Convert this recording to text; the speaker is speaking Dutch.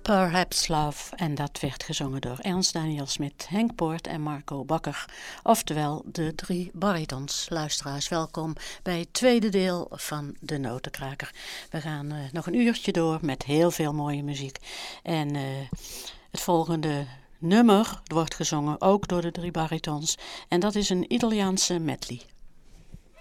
Perhaps Love, en dat werd gezongen door Ernst Daniel Smit, Henk Poort en Marco Bakker, oftewel de 3 baritons. Luisteraars, welkom bij het tweede deel van De Notenkraker. We gaan nog een uurtje door met heel veel mooie muziek. En het volgende nummer wordt gezongen ook door de 3 baritons en dat is een Italiaanse medley.